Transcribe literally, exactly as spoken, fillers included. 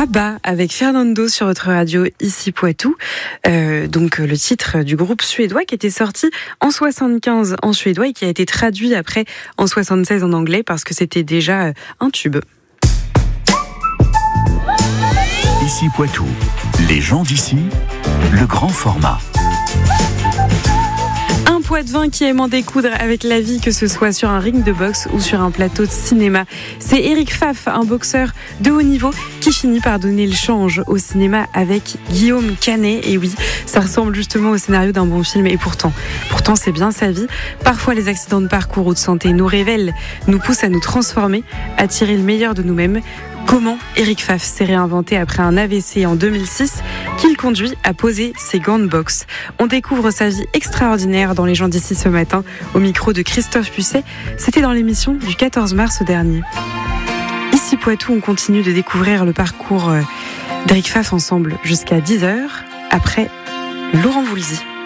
Abba avec Fernando sur votre radio ici Poitou. Euh, donc le titre du groupe suédois qui était sorti en soixante-quinze en suédois et qui a été traduit après en soixante-seize en anglais parce que c'était déjà un tube. Ici Poitou, les gens d'ici, le grand format. Un Poitevin qui aime en découdre avec la vie, que ce soit sur un ring de boxe ou sur un plateau de cinéma. C'est Eric Pfaff, un boxeur de haut niveau, qui finit par donner le change au cinéma avec Guillaume Canet. Et oui, ça ressemble justement au scénario d'un bon film. Et pourtant, pourtant c'est bien sa vie. Parfois, les accidents de parcours ou de santé nous révèlent, nous poussent à nous transformer, à tirer le meilleur de nous-mêmes. Comment Eric Pfaff s'est réinventé après un A V C en deux mille six qui le conduit à poser ses gants de boxe. On découvre sa vie extraordinaire dans Les gens d'ici ce matin au micro de Christophe Pusset. C'était dans l'émission du quatorze mars dernier. Ici Poitou, on continue de découvrir le parcours d'Eric Pfaff ensemble jusqu'à dix heures après Laurent Voulzy.